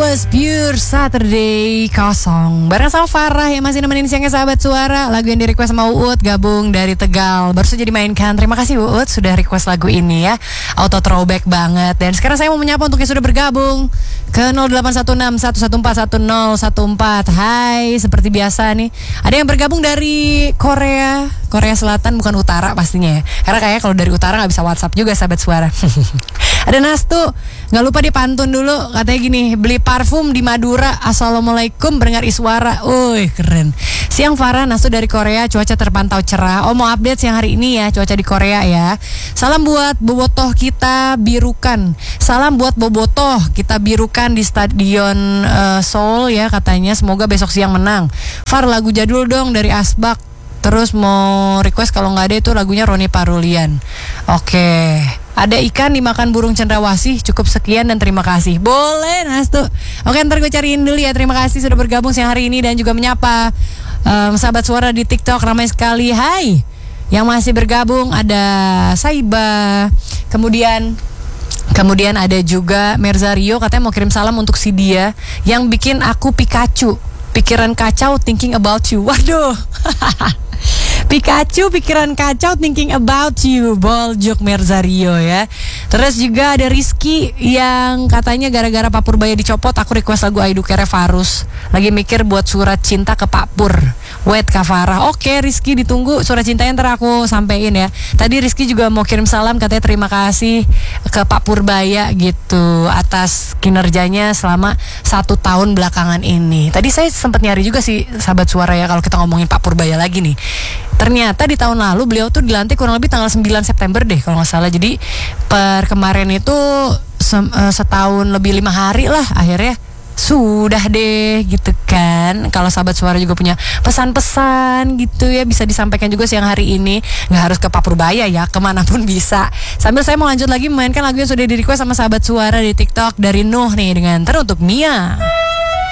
was Pure Saturday kosong. Bareng sama Farah yang masih nemenin siangnya sahabat suara. Lagu yang di request sama Uut gabung dari Tegal. Baru saja dimainkan. Terima kasih Uut sudah request lagu ini ya. Auto throwback banget. Dan sekarang saya mau menyapa untuk yang sudah bergabung ke 0816 114 1014. Hai, seperti biasa nih. Ada yang bergabung dari Korea Selatan, bukan utara pastinya ya. Karena kayaknya kalau dari utara gak bisa WhatsApp juga sahabat suara. Ada Nastu, gak lupa dipantun dulu. Katanya gini, beli parfum di Madura. Assalamualaikum, mendengar Iswara. Wih, keren. Siang Farah, Nastu dari Korea. Cuaca terpantau cerah. Oh, mau update siang hari ini ya, cuaca di Korea ya. Salam buat bobotoh kita birukan. Salam buat bobotoh kita birukan di Stadion Seoul ya katanya. Semoga besok siang menang. Far, lagu jadul dong dari Asbak. Terus mau request kalau nggak ada itu lagunya Roni Parulian. Oke. Ada ikan dimakan burung cendrawasih. Cukup sekian dan terima kasih. Boleh Nastu. Oke, ntar gue cariin dulu ya. Terima kasih sudah bergabung siang hari ini dan juga menyapa sahabat suara di TikTok. Ramai sekali. Hai. Yang masih bergabung ada Saiba. Kemudian ada juga Merzario, katanya mau kirim salam untuk si dia yang bikin aku Pikachu. Pikiran kacau thinking about you. Waduh. Pikachu pikiran kacau thinking about you. Boljuk Merzario ya. Terus juga ada Rizky yang katanya gara-gara Pak Purbaya dicopot, aku request lagu Aidu Kere Farus. Lagi mikir buat surat cinta ke Pak Pur. Wait Kak Farah. Oke Rizky, ditunggu surat cintanya ntar aku sampein ya. Tadi Rizky juga mau kirim salam, katanya terima kasih ke Pak Purbaya gitu atas kinerjanya selama 1 tahun belakangan ini. Tadi saya sempat nyari juga sih sahabat suara ya, kalau kita ngomongin Pak Purbaya lagi nih. Ternyata di tahun lalu beliau tuh dilantik kurang lebih tanggal 9 September deh kalau gak salah. Jadi per kemarin itu setahun lebih 5 hari lah akhirnya sudah deh gitu kan. Kalau sahabat suara juga punya pesan-pesan gitu ya, bisa disampaikan juga siang hari ini. Gak harus ke Pak Purbaya ya, kemanapun bisa. Sambil saya mau lanjut lagi memainkan lagu yang sudah di request sama sahabat suara di TikTok dari Nuh nih dengan Teruntuk Mia.